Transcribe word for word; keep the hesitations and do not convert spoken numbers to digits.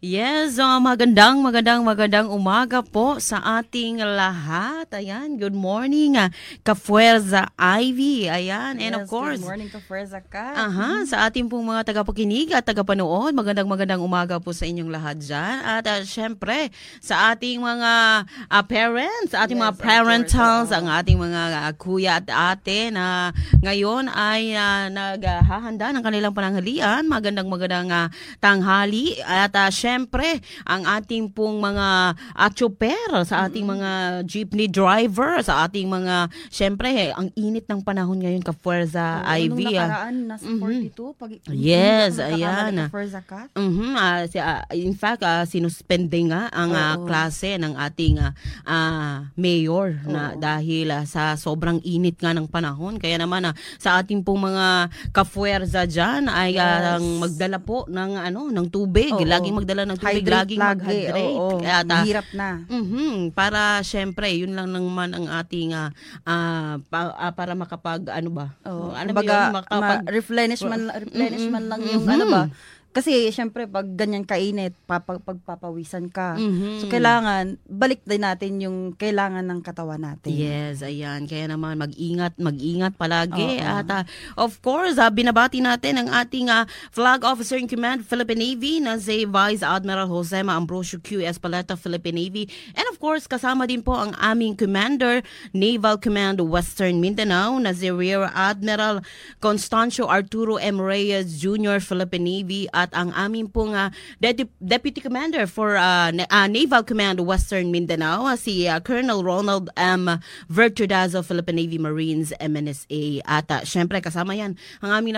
Yes, uh, magandang, magandang, magandang umaga po sa ating lahat. Ayan, good morning, uh, Kafuerza Ivy. Ayan, and of Yes, course, good morning to Fuerza Kat. aha, sa ating pong mga tagapakinig at tagapanood, magandang magandang umaga po sa inyong lahat dyan. At uh, syempre, sa ating mga uh, parents, sa ating Yes, mga of parentals, course, oo. ang ating mga uh, kuya at ate na ngayon ay uh, naghahanda ng kanilang pananghalian. Magandang magandang uh, tanghali. At uh, syempre, ang ating pong mga uh, chopper, sa ating mga jeepney driver, sa ating mga, syempre, eh, ang init ng panahon ngayon, Kafuerza Oo, nung Ivy. ah. nakaraan, nasa Mhm. forty-two. Pag, Yes, hindi ako nagkakamali ayan. to Fuerza Kat. Mhm, ah, si, ah, in fact, ah, sinuspende nga ang ah, Oo. klase ng ating ah, ah, mayor na Oo. dahil ah, sa sobrang init nga ng panahon. Kaya naman ah, sa ating pong mga kafuerza dyan ay ah, Yes. ang magdala po ng ano ng tubig. Oo. Laging magdala ng tubig, Hydrate laging lagi. mag-hydrate. Oo, Kaya ta- mahirap na. Mhm, para syempre yun lang naman ang ating ah, ah, pa- ah, para makapag ano ba? Oo, Alam mo kumbaga, yun, makapag ma- replenishment, replenishment lang yung Mhm. ano ba. Kasi, syempre, pag ganyan kainit, papa, pagpapawisan ka. Mhm. So, kailangan, balik din natin yung kailangan ng katawan natin. Yes, ayan. Kaya naman mag-ingat, mag-ingat palagi. Oo. At ah, of course, ah, binabati natin ang ating ah, Flag Officer in Command Philippine Navy na si Vice Admiral Josema Ambrosio Q. Espaleta, Philippine Navy. And of course, kasama din po ang aming Commander, Naval Command Western Mindanao na si Rear Admiral Constancio Arturo M. Reyes Junior, Philippine Navy. At ang aming pong ah, Dep- Deputy Commander for ah, Na- ah, Naval Command Western Mindanao, ah, si ah, Colonel Ronald M. Vertudazo, Philippine Navy Marines, M N S A. At uh, syempre kasama yan ang aming